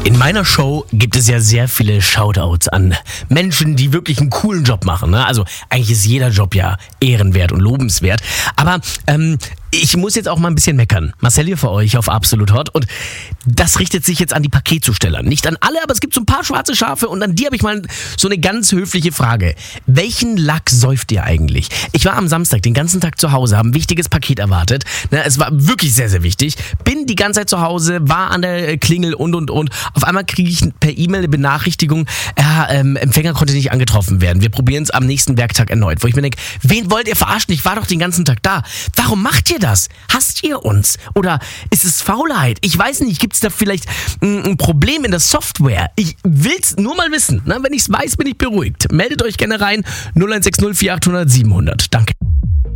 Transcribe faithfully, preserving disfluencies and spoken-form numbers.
In meiner Show gibt es ja sehr viele Shoutouts an Menschen, die wirklich einen coolen Job machen. Ne? Also eigentlich ist jeder Job ja ehrenwert und lobenswert. Aber ähm, ich muss jetzt auch mal ein bisschen meckern. Marcel hier für euch auf Absolut Hot. Und das richtet sich jetzt an die Paketzusteller. Nicht an alle, aber es gibt so ein paar schwarze Schafe. Und an die habe ich mal so eine ganz höfliche Frage. Welchen Lack säuft ihr eigentlich? Ich war am Samstag den ganzen Tag zu Hause, habe ein wichtiges Paket erwartet. Ne, es war wirklich sehr, sehr wichtig. Bin die ganze Zeit zu Hause, war an der Klingel und, und, und. Auf einmal kriege ich per E-Mail eine Benachrichtigung, ja, ähm, Empfänger konnte nicht angetroffen werden. Wir probieren es am nächsten Werktag erneut. Wo ich mir denke, wen wollt ihr verarschen? Ich war doch den ganzen Tag da. Warum macht ihr das? Hasst ihr uns? Oder ist es Faulheit? Ich weiß nicht, gibt es da vielleicht ein, ein Problem in der Software? Ich will's nur mal wissen. Ne? Wenn ich es weiß, bin ich beruhigt. Meldet euch gerne rein. null eins sechs null vier acht null null sieben null null. Danke.